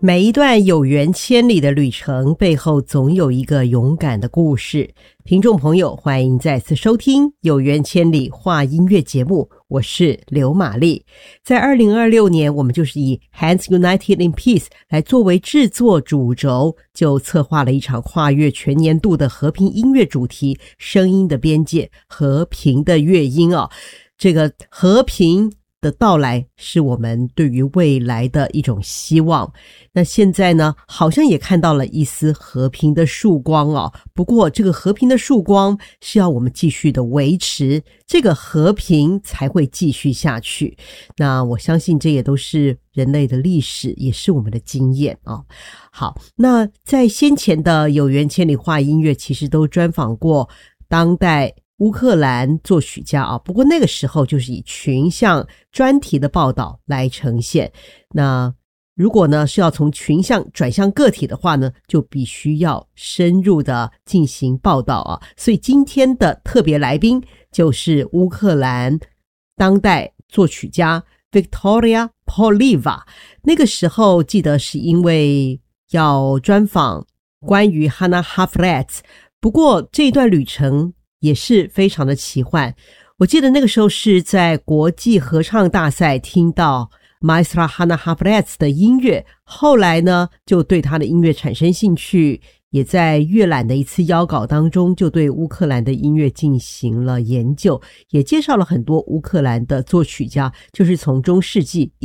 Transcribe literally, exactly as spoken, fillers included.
每一段有缘千里的旅程背后总有一个勇敢的故事。听众朋友，欢迎再次收听有缘千里话音乐节目，我是刘玛丽。在二零二六年，我们就是以 Hands United in Peace 来作为制作主轴，就策划了一场跨越全年度的和平音乐主题，声音的边界，和平的乐音哦。这个和平的到来是我们对于未来的一种希望。那现在呢，好像也看到了一丝和平的曙光哦。不过这个和平的曙光是要我们继续的维持，这个和平才会继续下去。那我相信这也都是人类的历史，也是我们的经验哦。好，那在先前的有缘千里话音乐其实都专访过当代乌克兰作曲家啊，不过那个时候就是以群像专题的报道来呈现。那如果呢是要从群像转向个体的话呢，就必须要深入的进行报道啊。所以今天的特别来宾就是乌克兰当代作曲家 Victoria Poliva。 那个时候记得是因为要专访关于 Hannah Hafretz， 不过这段旅程也是非常的奇幻。我记得那个时候是在国际合唱大赛听到 Maestra Hannah Hafretz 的音乐，后来呢就对她的音乐产生兴趣，也在阅览的一次邀稿当中就对乌克兰的音乐进行了研究，也介绍了很多乌克兰的作曲家，就是从中世纪